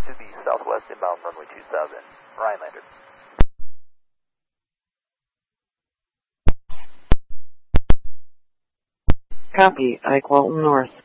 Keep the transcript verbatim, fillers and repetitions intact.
To the southwest inbound runway two seven, Ryan Lander. Copy, Ike Walton North.